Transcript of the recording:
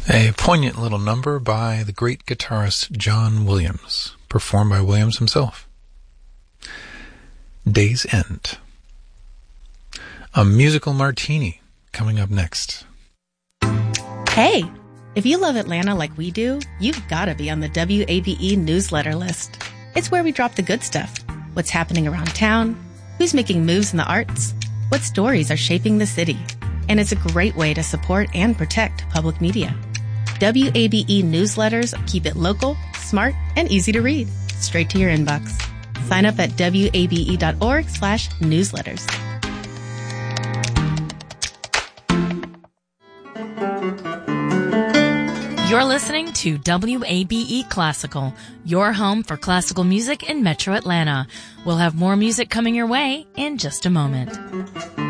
A poignant little number by the great guitarist John Williams, performed by Williams himself. Day's End. A musical martini coming up next. Hey, if you love Atlanta like we do, you've got to be on the WABE newsletter list. It's where we drop the good stuff. What's happening around town, who's making moves in the arts, what stories are shaping the city. And it's a great way to support and protect public media. WABE newsletters keep it local, smart, and easy to read, straight to your inbox. Sign up at wabe.org/newsletters. You're listening to WABE Classical, your home for classical music in Metro Atlanta. We'll have more music coming your way in just a moment.